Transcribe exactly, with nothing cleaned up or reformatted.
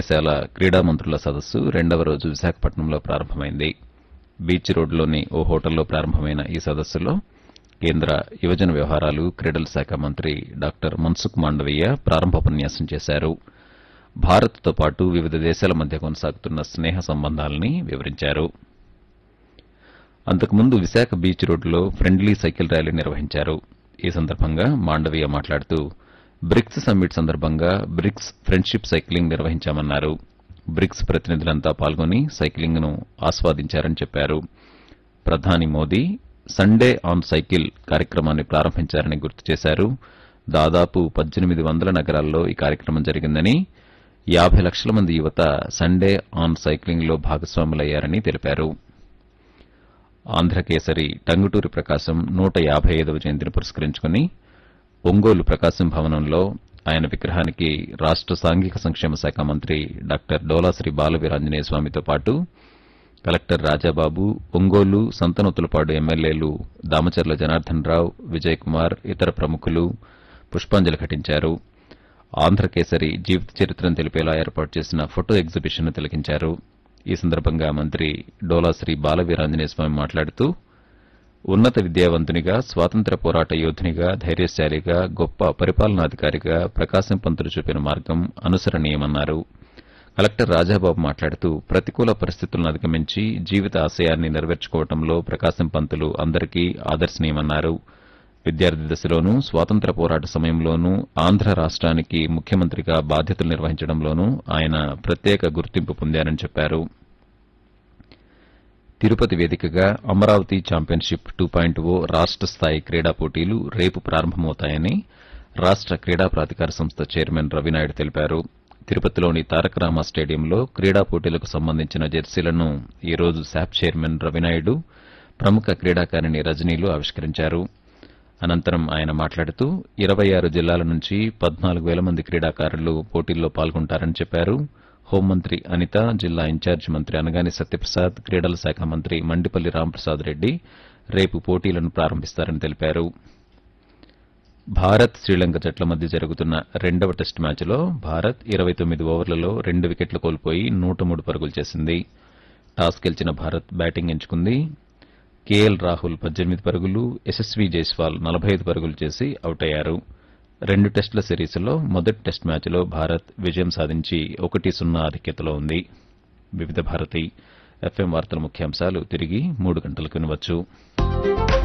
దేశాల క్రీడా మంత్రుల సదస్సు రెండవ రోజు విశాఖపట్నంలో ప్రారంభమైంది. బీచ్ రోడ్లోని ఓ హోటల్లో ప్రారంభమైన ఈ సదస్సులో కేంద్ర యువజన వ్యవహారాలు క్రీడల శాఖ మంత్రి డాక్టర్ మన్సుఖ్ మాండవీయ ప్రారంభోపన్యాసం చేశారు. భారత్తో పాటు వివిధ దేశాల మధ్య కొనసాగుతున్న స్నేహ సంబంధాలని వివరించారు. అంతకుముందు విశాఖ బీచ్ రోడ్లో ఫ్రెండ్లీ సైకిల్ ర్యాలీ నిర్వహించారు. ఈ సందర్భంగా మాండవీయ మాట్లాడుతూ బ్రిక్స్ సమ్మిట్ సందర్భంగా బ్రిక్స్ ఫ్రెండ్షిప్ సైక్లింగ్ నిర్వహించామన్నారు. బ్రిక్స్ ప్రతినిధులంతా పాల్గొని సైక్లింగ్ ను ఆస్వాదించారని చెప్పారు. ప్రధాని మోదీ సండే ఆన్ సైకిల్ కార్యక్రమాన్ని ప్రారంభించారని గుర్తు చేశారు. దాదాపు పద్దెనిమిది వందల నగరాల్లో ఈ కార్యక్రమం జరిగిందని, యాభై లక్షల మంది యువత సండే ఆన్ సైక్లింగ్ లో భాగస్వాములయ్యారని తెలిపారు. ఆంధ్రకేసరి టంగుటూరి ప్రకాశం నూట యాభై ఐదవ జయంతిని పురస్కరించుకుని ఒంగోలు ప్రకాశం భవనంలో ఆయన విగ్రహానికి రాష్ట సాంఘిక సంక్షేమ శాఖ మంత్రి డాక్టర్ డోలాశ్రీ బాలవీరాంజనేయ స్వామితో పాటు కలెక్టర్ రాజాబాబు, ఒంగోలు, సంతనూతులపాడు ఎమ్మెల్యేలు దామచర్ల జనార్దన్ రావు, విజయ్ కుమార్, ఇతర ప్రముఖులు పుష్పాంజలి ఘటించారు. ఆంధ్రకేసరి జీవిత చరిత్రను తెలిపేలా ఏర్పాటు చేసిన ఫోటో ఎగ్జిబిషన్ను తిలకించారు. ఈ సందర్భంగా మంత్రి డోలాశ్రీ బాలవీరాంజనేయ స్వామి మాట్లాడుతూ ఉన్నత విద్యావంతునిగా, స్వాతంత్ర్య పోరాట యోధునిగా, ధైర్యశాలిగా, గొప్ప పరిపాలనాధికారిగా ప్రకాశం పంతులు చూపిన మార్గం అనుసరణీయమన్నారు. కలెక్టర్ రాజాబాబు మాట్లాడుతూ ప్రతికూల పరిస్థితులను అధిగమించి జీవిత ఆశయాన్ని నెరవేర్చుకోవడంలో ప్రకాశం పంతులు అందరికీ ఆదర్శనీయమన్నారు. విద్యార్థి దశలోనూ, స్వాతంత్ర్య పోరాట సమయంలోనూ, ఆంధ్ర రాష్ట్రానికి ముఖ్యమంత్రిగా బాధ్యతలు నిర్వహించడంలోనూ ఆయన ప్రత్యేక గుర్తింపు పొందారని చెప్పారు. తిరుపతి వేదికగా అమరావతి ఛాంపియన్షిప్ టూ పాయింట్ ఓ రాష్ట స్థాయి క్రీడా పోటీలు రేపు ప్రారంభమవుతాయని రాష్ట క్రీడా ప్రాధికార సంస్థ చైర్మన్ రవినాయుడు తెలిపారు. తిరుపతిలోని తారక రామ స్టేడియంలో క్రీడా పోటీలకు సంబంధించిన జెర్సీలను ఈ రోజు శాప్ చైర్మన్ రవినాయుడు, ప్రముఖ క్రీడాకారిణి రజనీలు ఆవిష్కరించారు. అనంతరం ఆయన మాట్లాడుతూ ఇరవై ఆరు జిల్లాల నుంచి పద్నాలుగు వేల మంది క్రీడాకారులు పోటీల్లో పాల్గొంటారని చెప్పారు. హోంమంత్రి అనిత, జిల్లా ఇన్ఛార్జి మంత్రి అనగాని సత్యప్రసాద్, క్రీడల శాఖ మంత్రి మండిపల్లి రాంప్రసాద్ రెడ్డి రేపు పోటీలను ప్రారంభిస్తారని తెలిపారు. భారత్ శ్రీలంక జట్ల మధ్య జరుగుతున్న రెండవ టెస్టు మ్యాచ్లో భారత్ ఇరవై తొమ్మిది ఓవర్లలో రెండు వికెట్లు కోల్పోయి నూట మూడు పరుగులు చేసింది. టాస్ గెలిచిన భారత్ బ్యాటింగ్ ఎంచుకుంది. కేఎల్ రాహుల్ పద్దెనిమిది పరుగులు, యశస్వీ జైస్వాల్ నలభై ఐదు పరుగులు చేసి అవుటయ్యారు. రెండు టెస్టుల సిరీస్లో మొదటి టెస్టు మ్యాచ్లో భారత్ విజయం సాధించి ఒకటి సున్నా ఆధిక్యతలో ఉంది. వివిధ భారతి ఎఫ్ఎం వార్తల ముఖ్యాంశాలు తిరిగి మూడు గంటలకు వినవచ్చు.